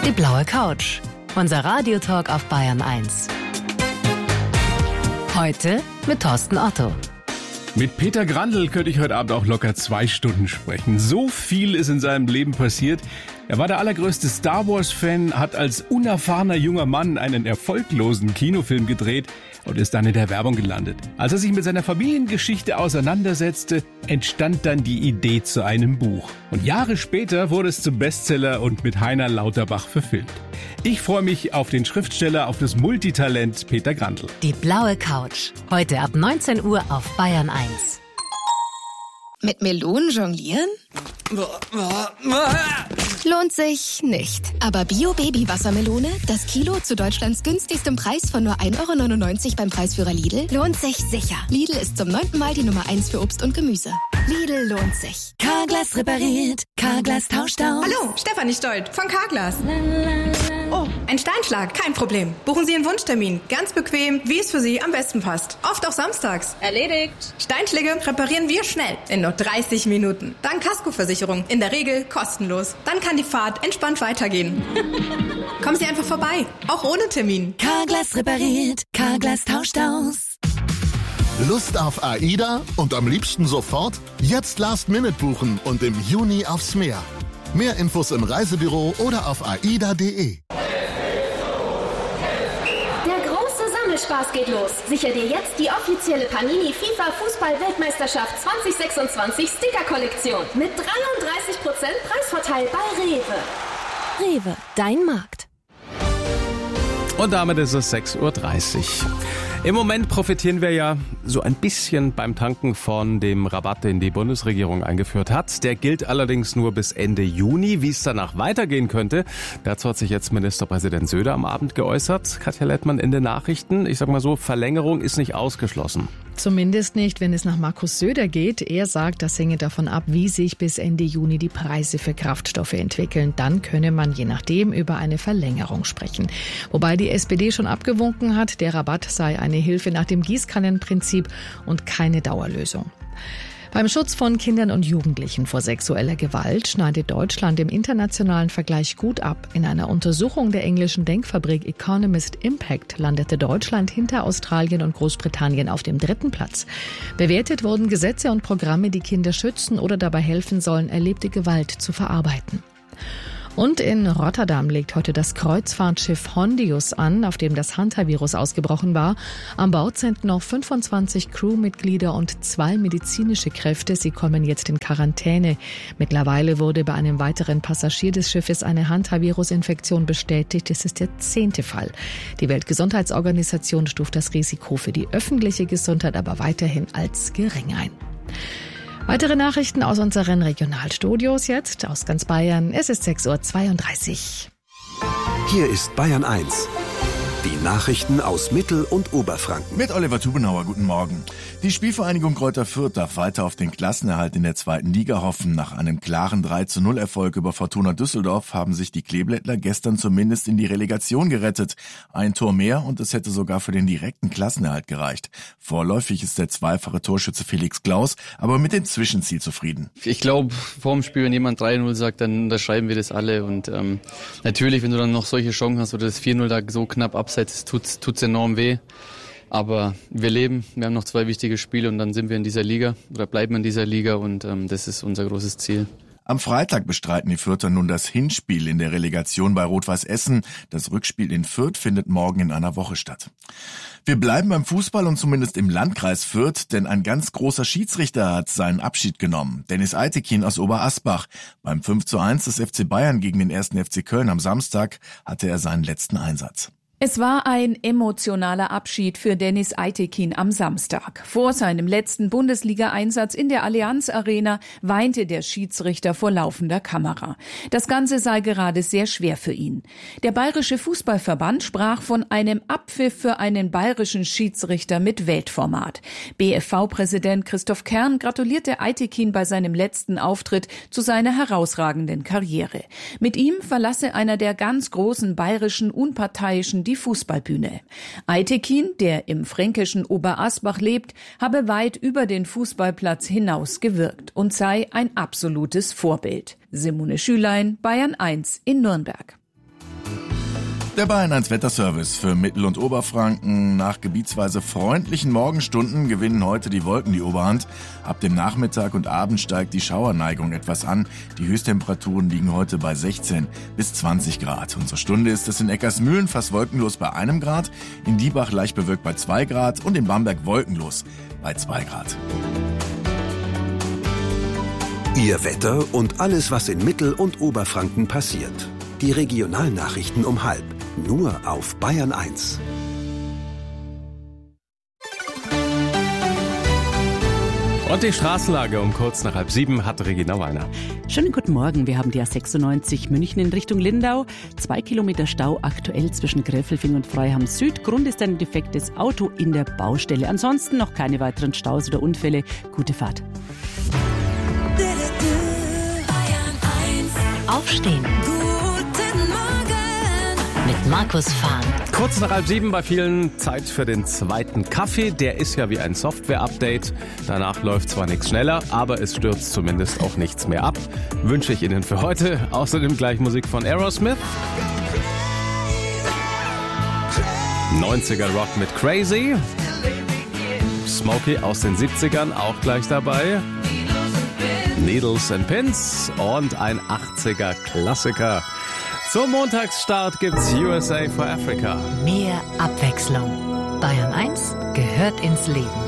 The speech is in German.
Die blaue Couch. Unser Radiotalk auf Bayern 1. Heute mit Thorsten Otto. Mit Peter Grandl könnte ich heute Abend auch locker 2 Stunden sprechen. So viel ist in seinem Leben passiert. Er war der allergrößte Star-Wars-Fan, hat als unerfahrener junger Mann einen erfolglosen Kinofilm gedreht und ist dann in der Werbung gelandet. Als er sich mit seiner Familiengeschichte auseinandersetzte, entstand dann die Idee zu einem Buch. Und Jahre später wurde es zum Bestseller und mit Heiner Lauterbach verfilmt. Ich freue mich auf den Schriftsteller, auf das Multitalent Peter Grandl. Die blaue Couch. Heute ab 19 Uhr auf Bayern 1. Mit Melonen jonglieren? Lohnt sich nicht. Aber Bio-Baby-Wassermelone, das Kilo zu Deutschlands günstigstem Preis von nur 1,99 € beim Preisführer Lidl, lohnt sich sicher. Lidl ist zum 9. Mal die Nummer 1 für Obst und Gemüse. Lidl lohnt sich. Carglass repariert, Carglass tauscht aus. Hallo, Stefanie Stolt von Carglass. Oh, ein Steinschlag, kein Problem. Buchen Sie einen Wunschtermin, ganz bequem, wie es für Sie am besten passt. Oft auch samstags. Erledigt. Steinschläge reparieren wir schnell, in nur 30 Minuten. Dann Kaskoversicherung, in der Regel kostenlos. Dann kann die Fahrt entspannt weitergehen. Kommen Sie einfach vorbei, auch ohne Termin. Carglass repariert, Carglass tauscht aus. Lust auf AIDA und am liebsten sofort? Jetzt Last-Minute buchen und im Juni aufs Meer. Mehr Infos im Reisebüro oder auf aida.de. Der große Sammelspaß geht los. Sicher dir jetzt die offizielle Panini FIFA Fußball-Weltmeisterschaft 2026 Sticker-Kollektion mit 33% Preisvorteil bei Rewe. Rewe, dein Markt. Und damit ist es 6:30 Uhr. Im Moment profitieren wir ja so ein bisschen beim Tanken von dem Rabatt, den die Bundesregierung eingeführt hat. Der gilt allerdings nur bis Ende Juni. Wie es danach weitergehen könnte, dazu hat sich jetzt Ministerpräsident Söder am Abend geäußert. Katja Lettmann in den Nachrichten. Ich sag mal so, Verlängerung ist nicht ausgeschlossen. Zumindest nicht, wenn es nach Markus Söder geht. Er sagt, das hänge davon ab, wie sich bis Ende Juni die Preise für Kraftstoffe entwickeln. Dann könne man je nachdem über eine Verlängerung sprechen. Wobei die SPD schon abgewunken hat, der Rabatt sei eine Hilfe nach dem Gießkannenprinzip und keine Dauerlösung. Beim Schutz von Kindern und Jugendlichen vor sexueller Gewalt schneidet Deutschland im internationalen Vergleich gut ab. In einer Untersuchung der englischen Denkfabrik Economist Impact landete Deutschland hinter Australien und Großbritannien auf dem 3. Platz. Bewertet wurden Gesetze und Programme, die Kinder schützen oder dabei helfen sollen, erlebte Gewalt zu verarbeiten. Und in Rotterdam legt heute das Kreuzfahrtschiff Hondius an, auf dem das Hantavirus ausgebrochen war. An Bord sind noch 25 Crewmitglieder und 2 medizinische Kräfte. Sie kommen jetzt in Quarantäne. Mittlerweile wurde bei einem weiteren Passagier des Schiffes eine Hantavirus-Infektion bestätigt. Es ist der 10. Fall. Die Weltgesundheitsorganisation stuft das Risiko für die öffentliche Gesundheit aber weiterhin als gering ein. Weitere Nachrichten aus unseren Regionalstudios jetzt aus ganz Bayern. Es ist 6:32 Uhr. Hier ist Bayern 1. Die Nachrichten aus Mittel- und Oberfranken. Mit Oliver Tubenauer, guten Morgen. Die Spielvereinigung Greuther Fürth darf weiter auf den Klassenerhalt in der 2. Liga hoffen. Nach einem klaren 3:0-Erfolg über Fortuna Düsseldorf haben sich die Kleeblättler gestern zumindest in die Relegation gerettet. Ein Tor mehr und es hätte sogar für den direkten Klassenerhalt gereicht. Vorläufig ist der zweifache Torschütze Felix Klaus aber mit dem Zwischenziel zufrieden. Ich glaube, vor dem Spiel, wenn jemand 3:0 sagt, dann unterschreiben wir das alle. Und natürlich, wenn du dann noch solche Chancen hast oder das 4:0 da so knapp abseits, tut's enorm weh. Aber wir leben, wir haben noch 2 wichtige Spiele und dann sind wir in dieser Liga oder bleiben in dieser Liga und das ist unser großes Ziel. Am Freitag bestreiten die Fürther nun das Hinspiel in der Relegation bei Rot-Weiß Essen. Das Rückspiel in Fürth findet morgen in einer Woche statt. Wir bleiben beim Fußball und zumindest im Landkreis Fürth, denn ein ganz großer Schiedsrichter hat seinen Abschied genommen. Dennis Eitekin aus Oberasbach. Beim 5:1 des FC Bayern gegen den 1. FC Köln am Samstag hatte er seinen letzten Einsatz. Es war ein emotionaler Abschied für Dennis Eitekin am Samstag. Vor seinem letzten Bundesliga-Einsatz in der Allianz Arena weinte der Schiedsrichter vor laufender Kamera. Das Ganze sei gerade sehr schwer für ihn. Der Bayerische Fußballverband sprach von einem Abpfiff für einen bayerischen Schiedsrichter mit Weltformat. BFV-Präsident Christoph Kern gratulierte Eitekin bei seinem letzten Auftritt zu seiner herausragenden Karriere. Mit ihm verlasse einer der ganz großen bayerischen Unparteiischen die Fußballbühne. Eitekin, der im fränkischen Oberasbach lebt, habe weit über den Fußballplatz hinaus gewirkt und sei ein absolutes Vorbild. Simone Schülein, Bayern 1 in Nürnberg. Der Bayern 1 Wetterservice für Mittel- und Oberfranken. Nach gebietsweise freundlichen Morgenstunden gewinnen heute die Wolken die Oberhand. Ab dem Nachmittag und Abend steigt die Schauerneigung etwas an. Die Höchsttemperaturen liegen heute bei 16 bis 20 Grad. Und zur Stunde ist es in Eckersmühlen fast wolkenlos bei 1 Grad, in Diebach leicht bewölkt bei 2 Grad und in Bamberg wolkenlos bei 2 Grad. Ihr Wetter und alles, was in Mittel- und Oberfranken passiert. Die Regionalnachrichten um 12:30. Nur auf Bayern 1. Und die Straßenlage um kurz nach 6:30 hat Regina Weiner. Schönen guten Morgen. Wir haben die A96 München in Richtung Lindau. 2 Kilometer Stau aktuell zwischen Gräfelfing und Freiham Süd. Grund ist ein defektes Auto in der Baustelle. Ansonsten noch keine weiteren Staus oder Unfälle. Gute Fahrt. Aufstehen. Mit Markus Fahn. Kurz nach 6:30 bei vielen Zeit für den zweiten Kaffee. Der ist ja wie ein Software-Update. Danach läuft zwar nichts schneller, aber es stürzt zumindest auch nichts mehr ab. Wünsche ich Ihnen für heute. Außerdem gleich Musik von Aerosmith. 90er Rock mit Crazy. Smokey aus den 70ern auch gleich dabei. Needles and Pins und ein 80er Klassiker. Zum Montagsstart gibt's USA for Africa. Mehr Abwechslung. Bayern 1 gehört ins Leben.